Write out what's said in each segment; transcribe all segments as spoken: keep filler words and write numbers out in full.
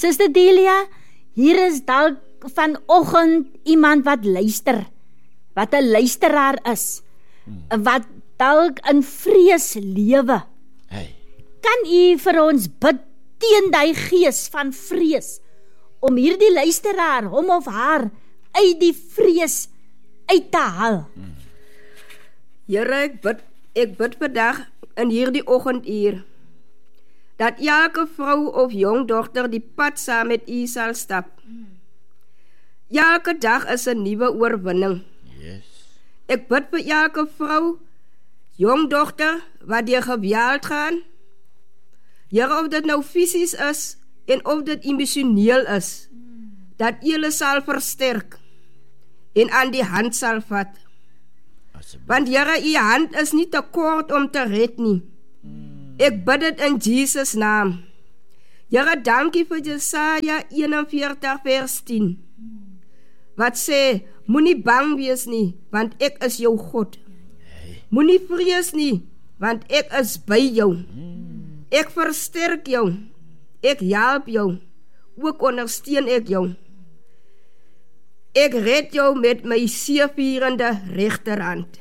Suster Delia, hier is dalk vanoggend iemand wat luister, wat 'n luisteraar is, hmm. wat dalk in vrees lewe. Hey. Kan u vir ons bid teen die gees van vrees, om hierdie luisteraar, hom of haar, uit die vrees uit te haal? Hmm. Here, ek bid, ek bid vandag in hierdie oggenduur, dat elke vrou of jong dogter die pad saam met u sal stap. Elke dag is 'n nuwe oorwinning. Yes. Ek bid vir elke vrou, jong dogter, wat deur geweld gaan. Here, of dit nou fisies is, en of dit emosioneel is, dat u hulle sal versterk, en aan die hand sal vat. Want Here, u hand is nie te kort om te red nie. Ek bid dit in Jesus naam. Here, dankie vir Jesaja eenenveertig vers tien. Wat sê, moenie bang wees nie, want ek is jou God. Moenie vrees nie, want ek is by jou. Ek versterk jou. Ek help jou. Ook ondersteun ek jou. Ek red jou met my seëvierende regterhand.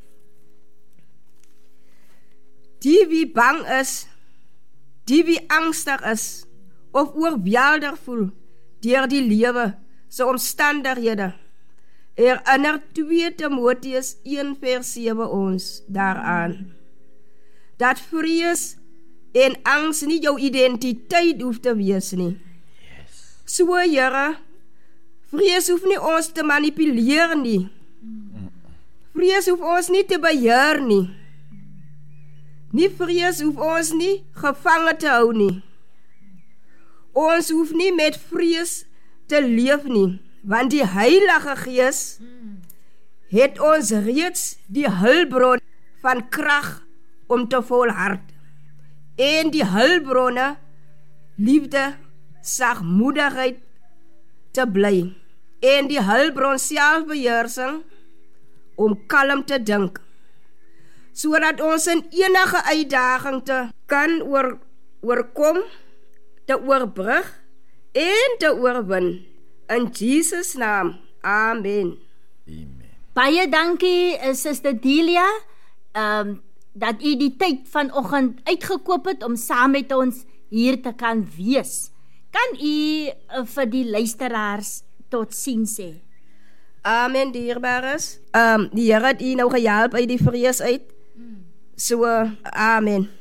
Die wie bang is, die wie angstig is, of oorweldig voel deur die lewe se omstandighede, herinner twee Timoteus een vers sewe ons daaraan, dat vrees en angs nie jou identiteit hoef te wees nie. Yes. So, Here, vrees hoef nie ons te manipuleer nie. Vrees hoef ons nie te beheer nie. Nie vrees hoef ons nie gevangen te hou nie. Ons hoef nie met vrees te leef nie, want die Heilige Gees het ons reeds die hulpbron van krag om te volhard. En die hulpbronne, liefde, sagmoedigheid te bly. En die hulpbron selfbeheersing om kalm te dink, sodat ons in enige uitdaging te kan oor, oorkom, te oorbrug en te oorwin. In Jesus naam, amen. Amen. Baie dankie, Suster Delia, um, dat u die tyd vanoggend uitgekoop het om saam met ons hier te kan wees. Kan u uh, vir die luisteraars tot ziens sê? Amen, dierbares. Um, die Here het u nou gehelp uit die vrees uit. So, amen.